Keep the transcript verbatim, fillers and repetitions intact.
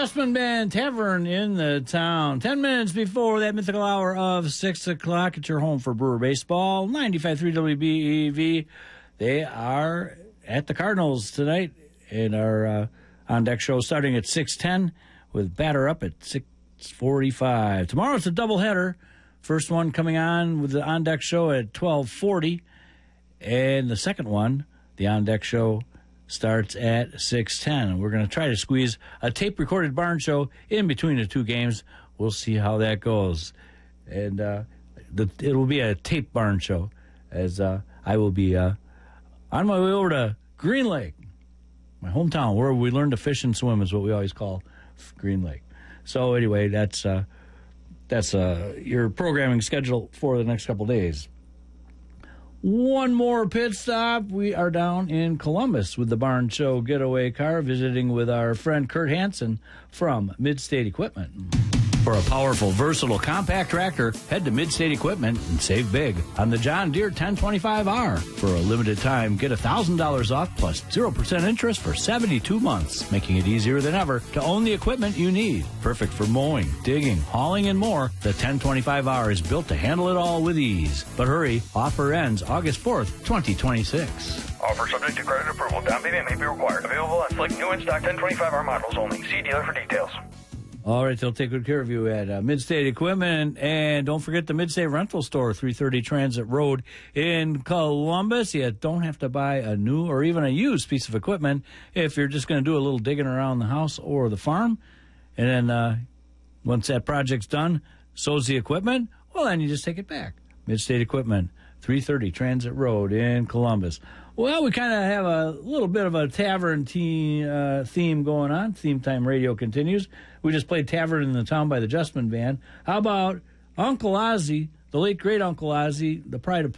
Justman Band Tavern in the town. Ten minutes before that mythical hour of six o'clock. It's your home for Brewer Baseball. ninety-five point three W B E V. They are at the Cardinals tonight in our uh, on-deck show starting at six ten with batter up at six forty-five. Tomorrow it's a doubleheader. First one coming on with the on-deck show at twelve forty. And the second one, the on-deck show, starts at six ten. We're going to try to squeeze a tape-recorded barn show in between the two games. We'll see how that goes. And uh, the, it will be a tape barn show as uh, I will be uh, on my way over to Green Lake, my hometown, where we learn to fish and swim is what we always call Green Lake. So anyway, that's uh, that's uh, your programming schedule for the next couple days. One more pit stop. We are down in Columbus with the Barn Show Getaway Car, visiting with our friend Kurt Hansen from Midstate Equipment. For a powerful, versatile, compact tractor, head to Midstate Equipment and save big on the John Deere ten twenty-five R. For a limited time, get one thousand dollars off plus zero percent interest for seventy-two months, making it easier than ever to own the equipment you need. Perfect for mowing, digging, hauling, and more, the ten twenty-five R is built to handle it all with ease. But hurry, offer ends August fourth, twenty twenty-six. Offer subject to credit approval. Down payment may be required. Available on select new in-stock ten twenty-five R models only. See dealer for details. All right, they'll take good care of you at uh, Midstate Equipment. And don't forget the Midstate Rental Store, three thirty Transit Road in Columbus. You don't have to buy a new or even a used piece of equipment if you're just going to do a little digging around the house or the farm. And then uh, once that project's done, so's the equipment, well, then you just take it back. Midstate Equipment, three thirty Transit Road in Columbus. Well, we kind of have a little bit of a tavern te- uh, theme going on. Theme Time Radio continues. We just played Tavern in the Town by the Justman Band. How about Uncle Ozzie, the late great Uncle Ozzie, the pride of